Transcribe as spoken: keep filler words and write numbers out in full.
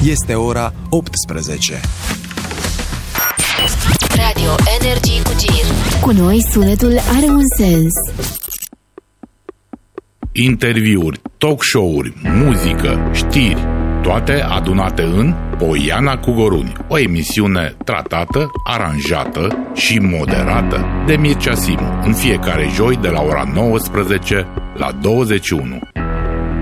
Este ora optsprezece. Radio Energy cu Gir. Cu noi sunetul are un sens. Interviuri, talk show-uri, muzică, știri, toate adunate în Poiana cu Goruni, o emisiune tratată, aranjată și moderată de Mircea Simu, în fiecare joi de la ora nouăsprezece la douăzeci și unu.